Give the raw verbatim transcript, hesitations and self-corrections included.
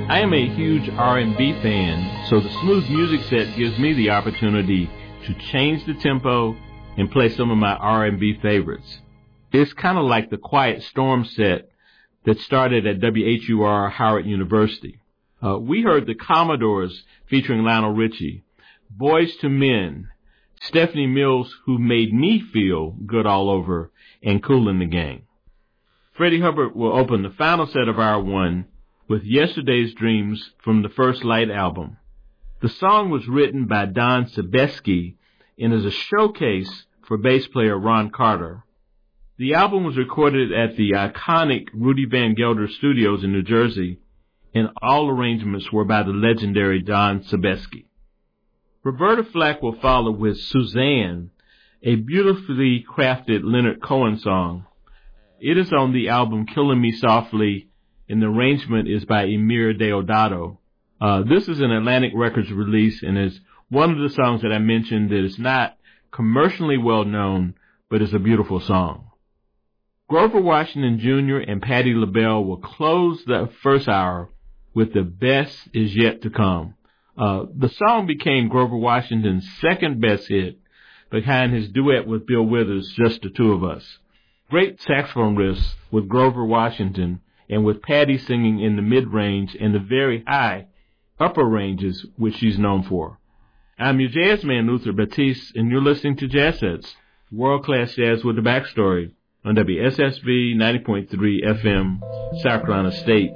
I am a huge R and B fan, so the smooth music set gives me the opportunity to change the tempo and play some of my R and B favorites. It's kind of like the Quiet Storm set that started at W H U R Howard University. Uh, we heard the Commodores featuring Lionel Richie, Boys to Men, Stephanie Mills, Who Made Me Feel Good All Over, and Kool and the Gang. Freddie Hubbard will open the final set of Hour One with Yesterday's Dreams from the First Light album. The song was written by Don Sebesky and is a showcase for bass player Ron Carter. The album was recorded at the iconic Rudy Van Gelder Studios in New Jersey, and all arrangements were by the legendary Don Sebesky. Roberta Flack will follow with Suzanne, a beautifully crafted Leonard Cohen song. It is on the album Killing Me Softly, and the arrangement is by Emir Deodato. Uh, this is an Atlantic Records release and is one of the songs that I mentioned that is not commercially well known, but is a beautiful song. Grover Washington Junior and Patti LaBelle will close the first hour with The Best Is Yet to Come. Uh, the song became Grover Washington's second best hit, behind his duet with Bill Withers, Just the Two of Us. Great saxophone riffs with Grover Washington, and with Patti singing in the mid-range and the very high upper ranges, which she's known for. I'm your jazz man, Luther Batiste, and you're listening to Jazz Sets, world-class jazz with the backstory, on W S S B ninety point three F M, South Carolina State.